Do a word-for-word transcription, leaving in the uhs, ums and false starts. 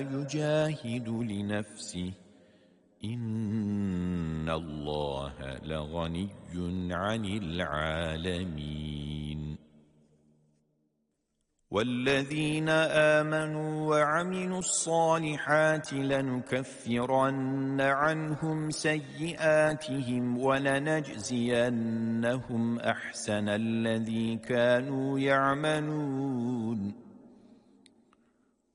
يجاهد لنفسه إن الله لغني عن العالمين والذين آمنوا وعملوا الصالحات لنكفرن عنهم سيئاتهم ولنجزينهم أحسن الذي كانوا يعملون